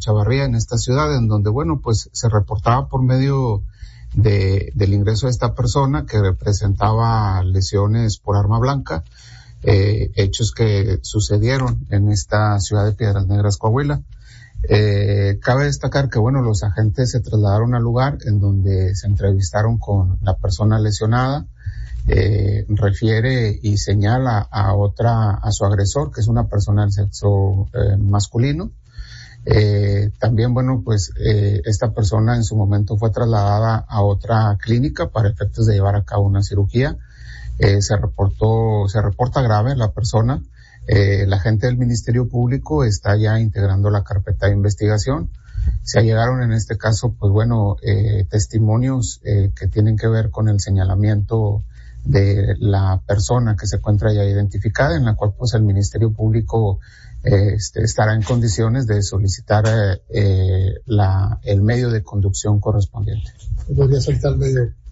Chavarría, en esta ciudad, en donde, bueno, pues se reportaba por medio del ingreso de esta persona que presentaba lesiones por arma blanca, hechos que sucedieron en esta ciudad de Piedras Negras, Coahuila. Cabe destacar que, bueno, los agentes se trasladaron al lugar en donde se entrevistaron con la persona lesionada, refiere y señala a su agresor, que es una persona del sexo masculino. También, bueno, pues esta persona en su momento fue trasladada a otra clínica para efectos de llevar a cabo una cirugía. Se reporta grave la persona. La gente del Ministerio Público está ya integrando la carpeta de investigación. Se allegaron en este caso, pues bueno, testimonios que tienen que ver con el señalamiento de la persona que se encuentra ya identificada, en la cual pues el Ministerio Público estará en condiciones de solicitar el medio de conducción correspondiente. ¿Podría soltar el medio?